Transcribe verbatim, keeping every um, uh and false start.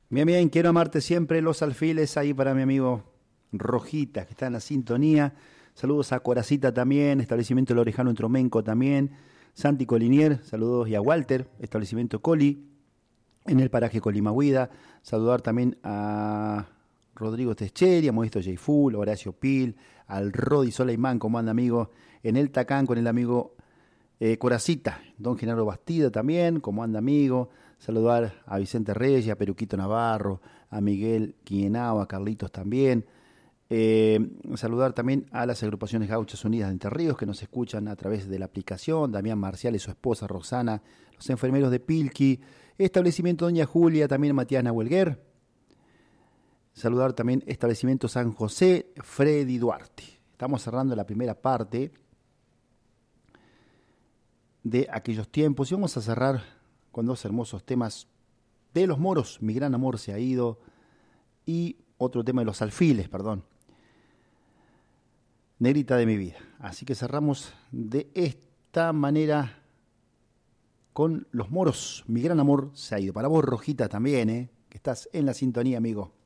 Bien, bien, quiero amarte siempre, los alfiles ahí para mi amigo Rojita, que está en la sintonía. Saludos a Coracita también, establecimiento El Orejano en Tromenco también. Santi Colinier, saludos y a Walter, establecimiento Coli, en el paraje Colimahuida. Saludar también a Rodrigo Tescheri, a Modesto J. Full, a Horacio Pil, al Rodi Soleimán, como anda amigo, en el Tacán con el amigo eh, Coracita, don Genaro Bastida también, como anda amigo. Saludar a Vicente Reyes, a Peruquito Navarro, a Miguel Quienao, a Carlitos también. Eh, saludar también a las agrupaciones Gauchas Unidas de Entre Ríos que nos escuchan a través de la aplicación, Damián Marcial y su esposa Roxana, los enfermeros de Pilqui, establecimiento Doña Julia, también Matías Nahuelguer. Saludar también establecimiento San José, Freddy Duarte. Estamos cerrando la primera parte de aquellos tiempos y vamos a cerrar con dos hermosos temas de Los Moros, Mi Gran Amor se ha ido, y otro tema de Los Alfiles, perdón, Negrita de mi vida. Así que cerramos de esta manera con Los Moros, Mi Gran Amor se ha ido. Para vos, Rojita, también, ¿eh? Que estás en la sintonía, amigo.